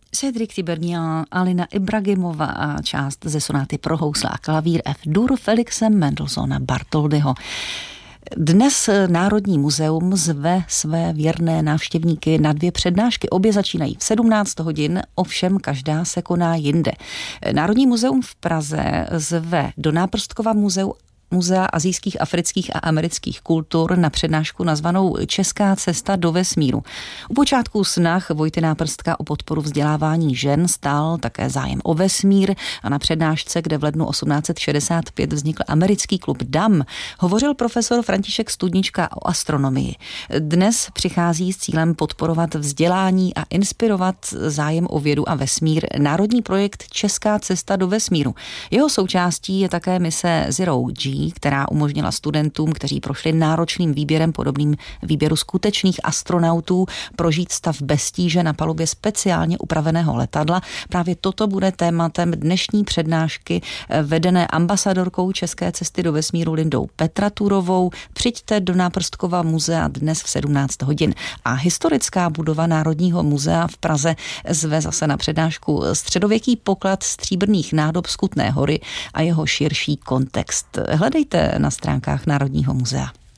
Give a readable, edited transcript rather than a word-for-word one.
Cédric Tiberghien, Alina Ibragimova a část ze sonáty pro housle a klavír F-dur Felixe Mendelssohna Bartholdyho. Dnes Národní muzeum zve své věrné návštěvníky na 2 přednášky. Obě začínají v 17 hodin, ovšem každá se koná jinde. Národní muzeum v Praze zve do Náprstkova Muzea asijských, afrických a amerických kultur na přednášku nazvanou Česká cesta do vesmíru. U počátku snah Vojty Náprstka o podporu vzdělávání žen stál také zájem o vesmír a na přednášce, kde v lednu 1865 vznikl americký klub dam, hovořil profesor František Studnička o astronomii. Dnes přichází s cílem podporovat vzdělání a inspirovat zájem o vědu a vesmír národní projekt Česká cesta do vesmíru. Jeho součástí je také mise Zero G, která umožnila studentům, kteří prošli náročným výběrem podobným výběru skutečných astronautů, prožít stav bez tíže na palubě speciálně upraveného letadla. Právě toto bude tématem dnešní přednášky vedené ambasadorkou České cesty do vesmíru Lindou Petraturovou. Přijďte do Náprstkova muzea dnes v 17 hodin. A historická budova Národního muzea v Praze zve zase na přednášku středověký poklad stříbrných nádob z Kutné Hory a jeho širší kontext. Hledejte na stránkách Národního muzea.